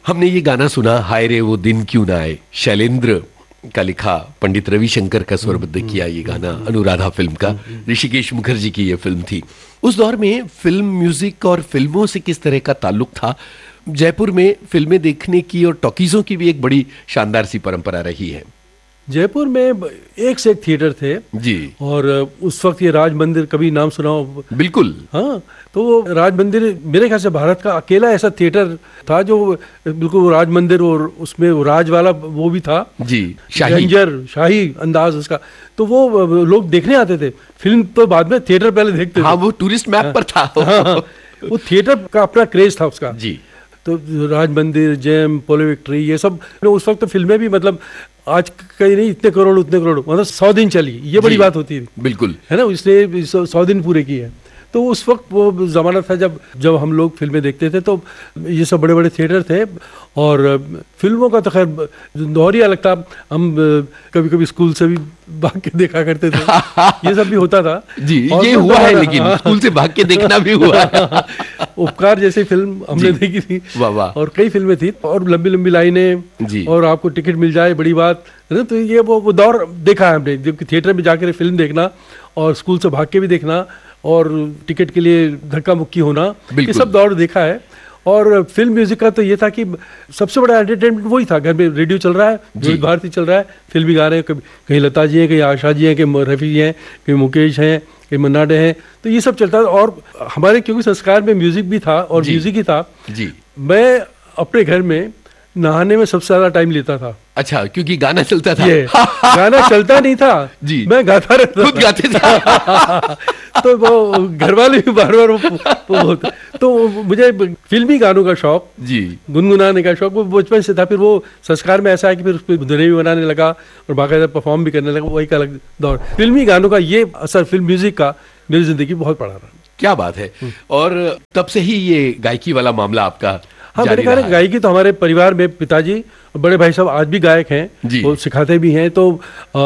हमने ये गाना सुना, हाय रे वो दिन क्यों ना आए, शैलेंद्र का लिखा, पंडित रविशंकर का स्वरबद्ध किया ये गाना, अनुराधा फिल्म का, ऋषिकेश मुखर्जी की ये फिल्म थी। उस दौर में फिल्म म्यूजिक और फिल्मों से किस तरह का ताल्लुक था? जयपुर में फिल्में देखने की और टॉकीजों की भी एक बड़ी शानदार सी परंपरा रही है। जयपुर में एक से एक थिएटर थे जी, और उस वक्त ये राज मंदिर, कभी नाम सुना हो? बिल्कुल। हाँ, तो वो राज मंदिर मेरे ख्याल से भारत का अकेला ऐसा थिएटर था जो बिल्कुल राज मंदिर, और उसमें वो राज वाला वो भी था जी, शाही, शाही अंदाज उसका। तो वो लोग देखने आते थे फिल्म, तो बाद में थिएटर पहले देखते थे। हाँ, वो टूरिस्ट मैप पर था। हाँ, वो थिएटर का अपना क्रेज था उसका जी। तो राज मंदिर, जेम, पोलो विक्ट्री, ये सब उस वक्त तो फिल्में भी मतलब आज कहीं नहीं, इतने करोड़ उतने करोड़, मतलब 100 दिन चली, ये बड़ी बात होती है। बिल्कुल, है ना, इसलिए 100 दिन पूरे किए। तो उस वक्त वो ज़माना था जब हम लोग फिल्में देखते थे, तो ये सब बड़े बड़े थिएटर थे। और फिल्मों का तो खैर दौर ही अलग था। हम कभी कभी स्कूल से भी भाग के देखा करते थे, ये सब भी होता था जी। ये हुआ है, लेकिन स्कूल से भाग के देखना भी हुआ है। उपकार जैसी फिल्म हमने देखी थी, और कई फिल्में थी, और लंबी लंबी लाइनें, और आपको टिकट मिल जाए, बड़ी बात है ना। तो ये वो दौर देखा है हमने, जबकि थिएटर में जाकर फिल्म देखना और स्कूल से भाग के भी देखना और टिकट के लिए धक्का मुक्की होना, ये सब दौर देखा है। और फिल्म म्यूजिक का तो ये था कि सबसे बड़ा एंटरटेनमेंट वही था। घर में रेडियो चल रहा है, विविध भारती चल रहा है, फिल्मी गा रहे हैं, कहीं लता जी हैं, कहीं आशा जी हैं, कहीं रफ़ी जी हैं, कहीं मुकेश हैं, कहीं मन्ना डे हैं, तो ये सब चलता था। और हमारे क्योंकि संस्कार में म्यूजिक भी था और म्यूजिक ही था जी। मैं अपने घर में नहाने में सबसे ज्यादा टाइम लेता था। अच्छा, क्योंकि गाना चलता था। गाना चलता नहीं था जी, मैं गाता रहता, खुद गाते थे। तो वो घर वाले भी बार बार तो मुझे फिल्मी गानों का शौक जी, गुनगुनाने का शौक वो बचपन से था। फिर वो संस्कार में ऐसा है कि फिर उस पर धुनें भी बनाने लगा और बाकायदा परफॉर्म भी करने लगा, वही का अलग दौर। फिल्मी गानों का ये असर फिल्म म्यूजिक का मेरी जिंदगी बहुत पड़ा रहा। क्या बात है। और तब से ही ये गायकी वाला मामला आपका? हाँ, मेरे ख्याल गायकी तो हमारे परिवार में पिताजी और बड़े भाई साहब आज भी गायक हैं, वो सिखाते भी हैं। तो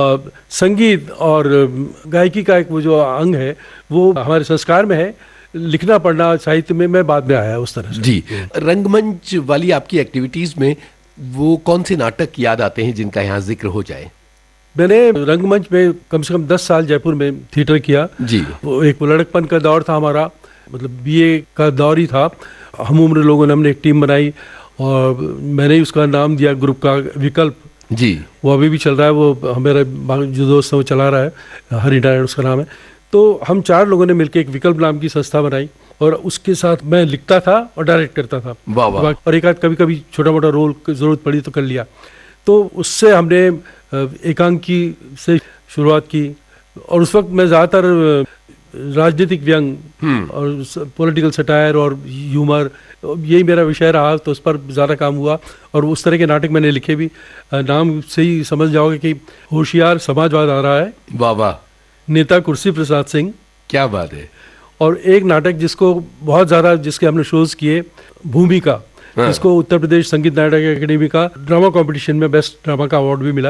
संगीत और गायकी का एक वो जो अंग है वो हमारे संस्कार में है। लिखना पढ़ना साहित्य में मैं बाद में आया उस तरह से जी। रंगमंच वाली आपकी एक्टिविटीज में वो कौन से नाटक याद आते हैं जिनका यहाँ जिक्र हो जाए? मैंने रंगमंच में कम से कम 10 साल जयपुर में थिएटर किया जी। वो एक लड़कपन का दौर था हमारा, मतलब BA का दौर ही था। हम उम्र लोगों ने हमने एक टीम बनाई और मैंने उसका नाम दिया ग्रुप का विकल्प जी। वो अभी भी चल रहा है, वो हमारा जो दोस्त है वो चला रहा है, हरि नारायण उसका नाम है। तो हम 4 लोगों ने मिलकर एक विकल्प नाम की संस्था बनाई और उसके साथ मैं लिखता था और डायरेक्ट करता था। वाह वाह। और एक आध कभी कभी छोटा मोटा रोल जरूरत पड़ी तो कर लिया। तो उससे हमने एकांकी से शुरुआत की और उस वक्त मैं ज़्यादातर राजनीतिक व्यंग और पॉलिटिकल सटायर और ह्यूमर, यही मेरा विषय रहा, तो उस पर ज़्यादा काम हुआ और उस तरह के नाटक मैंने लिखे भी। नाम से ही समझ जाओगे कि होशियार समाजवाद आ रहा है, वाह वाह, नेता कुर्सी प्रसाद सिंह, क्या बात है। और एक नाटक जिसको बहुत ज़्यादा, जिसके हमने शोज किए, भूमिका, जिसको उत्तर प्रदेश संगीत नाटक अकेडमी का ड्रामा कंपटीशन में बेस्ट ड्रामा का अवार्ड भी मिला।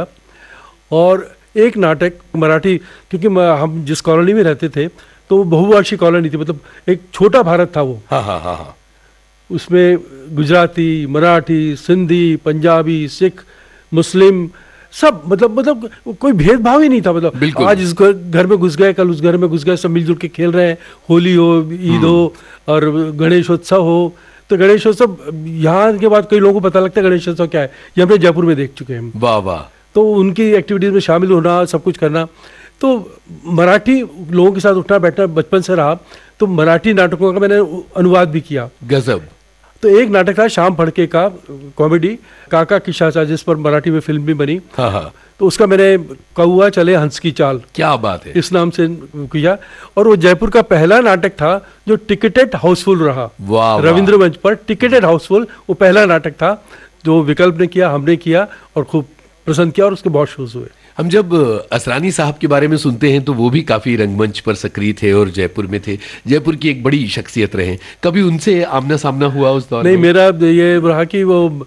और एक नाटक मराठी, क्योंकि हम जिस कॉलोनी में रहते थे तो वो बहुभाषी कॉलोनी थी, मतलब एक छोटा भारत था वो। हाँ हाँ हाँ। उसमें गुजराती, मराठी, सिंधी, पंजाबी, सिख, मुस्लिम सब, मतलब कोई भेदभाव ही नहीं था। मतलब आज इस घर में घुस गए, कल उस घर में घुस गए, सब मिलजुल के खेल रहे हैं। होली हो, ईद हो और गणेशोत्सव हो। तो गणेशोत्सव यहाँ के बाद कई लोगों को पता लगता है गणेशोत्सव क्या है, ये हमने जयपुर में देख चुके हैं। वाह वाह। तो उनकी एक्टिविटीज में शामिल होना, सब कुछ करना। तो मराठी लोगों के साथ उठना बैठना बचपन से रहा, तो मराठी नाटकों का मैंने अनुवाद भी किया। गजब। तो एक नाटक था शाम फड़के का, कॉमेडी, काका की शाचा, जिस पर मराठी में फिल्म भी बनी। हाँ हाँ। तो उसका मैंने कौआ चले हंस की चाल, क्या बात है, इस नाम से किया। और वो जयपुर का पहला नाटक था जो टिकटेड हाउसफुल रहा। वाह। रविंद्र मंच पर टिकटेड हाउसफुल, वो पहला नाटक था जो विकल्प ने किया, हमने किया और खूब पसंद किया और उसके बहुत शोज हुए। हम जब असरानी साहब के बारे में सुनते हैं तो वो भी काफी रंगमंच पर सक्रिय थे और जयपुर में थे, जयपुर की एक बड़ी शख्सियत रहे। कभी उनसे आमना सामना हुआ उस दौर में? नहीं, मेरा ये रहा कि वो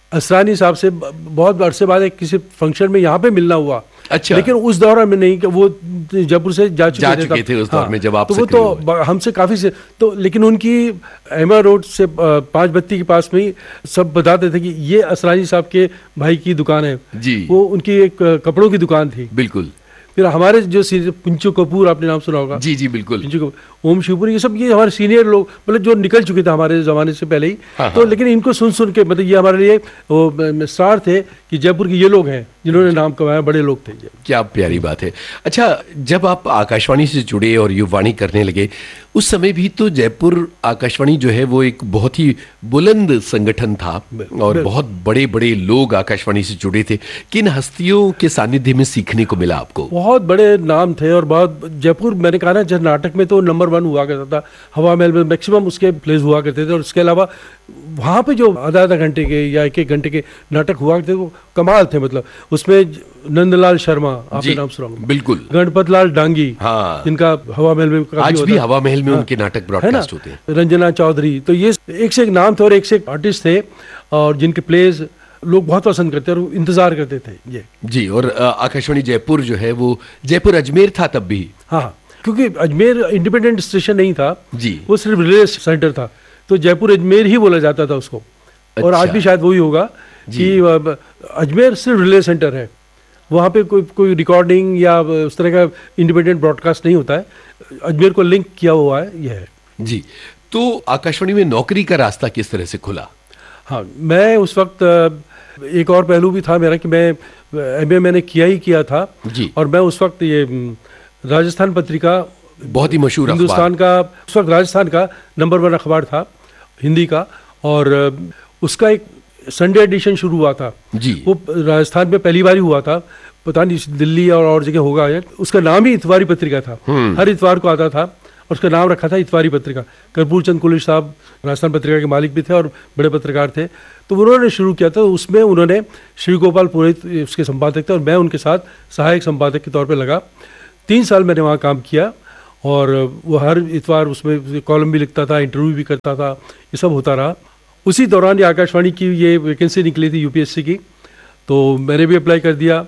असरानी साहब से बहुत अरसे बाद एक किसी फंक्शन में यहाँ पे मिलना हुआ। अच्छा। लेकिन उस दौरान में नहीं, कि वो जयपुर से जा चुके थे उस दौर में जब आप तो वो तो हमसे काफी से तो, लेकिन उनकी एमा रोड से 5 बत्ती के पास में ही सब बताते थे कि ये असरानी साहब के भाई की दुकान है जी। वो उनकी एक कपड़ों की दुकान थी। बिल्कुल। फिर हमारे जो पिंचू कपूर, आपने नाम सुना होगा? जी जी बिल्कुल। पिंचू कपूर, ओम शिवपुरी, ये सब ये हमारे सीनियर लोग, मतलब जो निकल चुके थे हमारे ज़माने से पहले ही। हाँ, तो लेकिन इनको सुन सुन के, मतलब ये हमारे लिए वो स्टार थे कि जयपुर के ये लोग हैं जिन्होंने नाम कमाया, बड़े लोग थे। क्या प्यारी बात है। अच्छा, जब आप आकाशवाणी से जुड़े और युवावाणी करने लगे, उस समय भी तो जयपुर आकाशवाणी जो है वो एक बहुत ही बुलंद संगठन था और बहुत बड़े बड़े लोग आकाशवाणी से जुड़े थे। किन हस्तियों के सानिध्य में सीखने को मिला आपको? बहुत बड़े नाम थे और बहुत, जयपुर मैंने कहा ना, जब नाटक में तो नंबर 1 हुआ करता था, हवा महल में मैक्सिमम उसके प्लेस हुआ करते थे। और इसके अलावा वहाँ पे जो आधा घंटे के या 1 घंटे के नाटक हुआ करते थे वो कमाल थे। मतलब उसमें नंदलाल शर्मा, आपने नाम सुना होगा? बिल्कुल। गणपत लाल डांगी, हाँ, जिनका हवा महल में आज भी हवा महल में उनके नाटक ब्रॉडकास्ट होते हैं। रंजना चौधरी, तो ये एक से एक नाम थे और एक से एक आर्टिस्ट थे और जिनके प्लेज लोग बहुत पसंद करते और इंतजार करते थे ये। जी। और आकाशवाणी जयपुर जो है वो जयपुर अजमेर था तब भी। हाँ, क्योंकि अजमेर इंडिपेंडेंट स्टेशन नहीं था जी, वो सिर्फ रिले सेंटर था, तो जयपुर अजमेर ही बोला जाता था उसको। और आज भी शायद वही होगा कि अजमेर सिर्फ रिले सेंटर है, वहाँ पे कोई रिकॉर्डिंग या उस तरह का इंडिपेंडेंट ब्रॉडकास्ट नहीं होता है। अजमेर को लिंक किया हुआ है ये है जी। तो आकाशवाणी में नौकरी का रास्ता किस तरह से खुला? हाँ, मैं उस वक्त, एक और पहलू भी था मेरा कि मैं MA मैंने किया था जी। और मैं उस वक्त ये राजस्थान पत्रिका, बहुत ही मशहूर हिंदुस्तान का, उस वक्त राजस्थान का नंबर 1 अखबार था हिंदी का, और उसका एक संडे एडिशन शुरू हुआ था जी। वो राजस्थान में पहली बार ही हुआ था, पता नहीं दिल्ली और जगह होगा। उसका नाम ही इतवारी पत्रिका था, हर इतवार को आता था और उसका नाम रखा था इतवारी पत्रिका। कर्पूर चंद कुलिश साहब राजस्थान पत्रिका के मालिक भी थे और बड़े पत्रकार थे, तो उन्होंने शुरू किया था। उसमें उन्होंने श्री गोपाल पुरोहित उसके संपादक थे और मैं उनके साथ सहायक संपादक के तौर पर लगा। 3 साल मैंने वहाँ काम किया और वो हर इतवार उसमें कॉलम भी लिखता था, इंटरव्यू भी करता था, ये सब होता रहा। उसी दौरान ये आकाशवाणी की ये वैकेंसी निकली थी UPSC की, तो मैंने भी अप्लाई कर दिया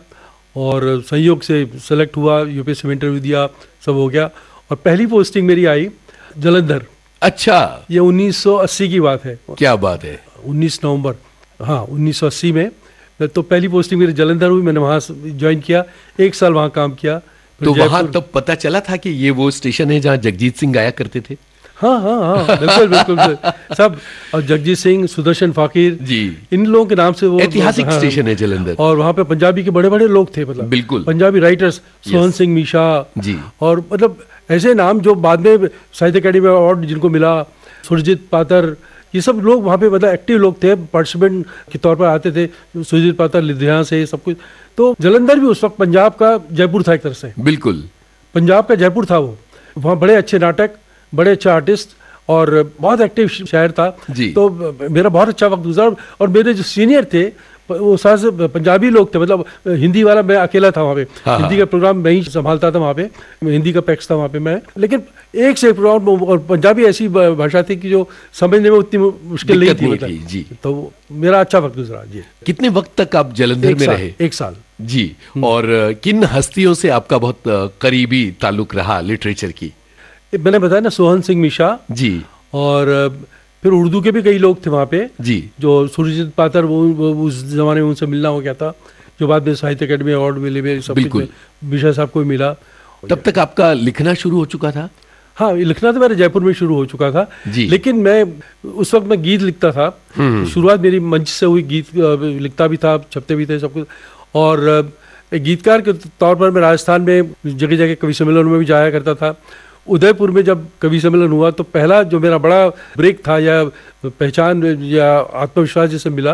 और संयोग से सेलेक्ट हुआ, UPSC में इंटरव्यू दिया, सब हो गया और पहली पोस्टिंग मेरी आई जलंधर। अच्छा, ये 1980 की बात है। क्या बात है। 19 नवंबर, हाँ 1980 में तो पहली पोस्टिंग मेरी जलंधर हुई। मैंने वहाँ ज्वाइन किया, 1 साल वहाँ काम किया। तो वहाँ तब पता चला था कि ये वो स्टेशन है जहाँ जगजीत सिंह गाया करते थे? हाँ हाँ हाँ, बिल्कुल बिल्कुल सब। और जगजीत सिंह, सुदर्शन फाकिर जी, इन लोगों के नाम से वो ऐतिहासिक स्टेशन है जलंधर। और वहाँ पे पंजाबी के बड़े बड़े लोग थे, मतलब बिल्कुल पंजाबी राइटर्स, सोहन सिंह मीशा जी, और मतलब ऐसे नाम जो बाद में साहित्य अकेडमी अवार्ड जिनको मिला, सुरजीत पातर, ये सब लोग वहाँ पे मतलब एक्टिव लोग थे, पार्टिसिपेंट के तौर पर आते थे। सुरजीत पातर लुधियाना से, सब कुछ। तो जलंधर भी उस वक्त पंजाब का जयपुर था एक तरह से, बिल्कुल पंजाब का जयपुर था वो। वहाँ बड़े अच्छे नाटक, बड़े अच्छा आर्टिस्ट और बहुत एक्टिव शहर था जी। तो मेरा बहुत अच्छा वक्त गुजरा। और मेरे जो सीनियर थे वो सारे पंजाबी लोग थे, मतलब हिंदी वाला मैं अकेला था वहाँ पे। हाँ, हिंदी का प्रोग्राम मैं ही संभालता था वहाँ पे, हिंदी का पैक्स था वहाँ पे मैं। लेकिन एक से प्रोग्राम, और पंजाबी ऐसी भाषा थी कि जो समझने में उतनी मुश्किल नहीं थी, मतलब जी। तो मेरा अच्छा वक्त गुजरा जी। कितने वक्त तक आप जलंधर में रहे? 1 साल जी। और किन हस्तियों से आपका बहुत करीबी ताल्लुक रहा लिटरेचर की? मैंने बताया ना, सोहन सिंह मीशा जी, और फिर उर्दू के भी कई लोग थे वहाँ पे जी, जो सुरजीत पातर, वो उस जमाने में उनसे मिलना हो गया था, जो बाद में साहित्य अकेडमी अवार्ड मिले, सब कुछ मीशा साहब को मिला। तब तक आपका लिखना शुरू हो चुका था? हाँ, लिखना तो मेरे जयपुर में शुरू हो चुका था जी। लेकिन मैं उस वक्त मैं गीत लिखता था। शुरुआत मेरी मंच से हुई, गीत लिखता भी था, छपते भी थे, सब कुछ। और एक गीतकार के तौर पर मैं राजस्थान में जगह जगह कवि सम्मेलनों में भी जाया करता था। उदयपुर में जब कवि सम्मेलन हुआ तो पहला जो मेरा बड़ा ब्रेक था या पहचान या आत्मविश्वास जैसे मिला,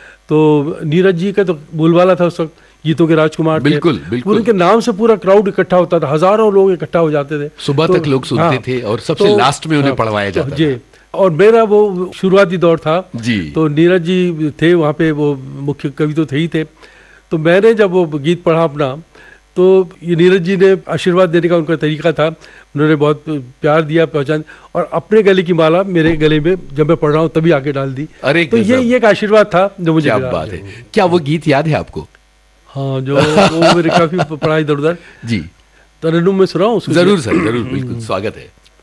तो नीरज जी का तो बोलबाला था उस वक्त, गीतों के राजकुमार। बिल्कुल बिल्कुल। उनके नाम से पूरा क्राउड इकट्ठा होता था, हज़ारों लोग इकट्ठा हो जाते थे, सुबह तक लोग सुनते थे और सबसे लास्ट में उन्हें पढ़वाया जाता जी। और मेरा वो शुरुआती दौर था जी। तो नीरज जी थे वहाँ पे, वो मुख्य कवि तो थे ही थे। तो मैंने जब वो गीत पढ़ा अपना, तो ये नीरज जी ने आशीर्वाद देने का उनका तरीका था, उन्होंने बहुत प्यार दिया, पहचान, और अपने गले की माला मेरे गले में जब मैं पढ़ रहा हूँ तभी आके डाल दी। अरे तो ये एक आशीर्वाद था जो मुझे। क्या बात है। क्या वो गीत याद है आपको? हाँ, जो वो मेरे काफी पढ़ा इधर उधर। जी तरन्नुम में सुनाऊं? जरूर सर, जरूर, बिल्कुल स्वागत है।